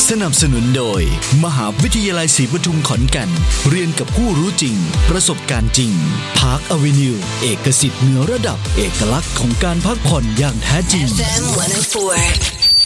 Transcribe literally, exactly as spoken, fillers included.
สนับสนุนโดยมหาวิทยาลัยศรีปทุมขอนแก่นเรียนกับผู้รู้จริงประสบการณ์จริง Park Avenue เอกสิทธิ์เหนือระดับเอกลักษณ์ของการพักผ่อนอย่างแท้จริงเอฟ เอ็ม หนึ่งศูนย์สี่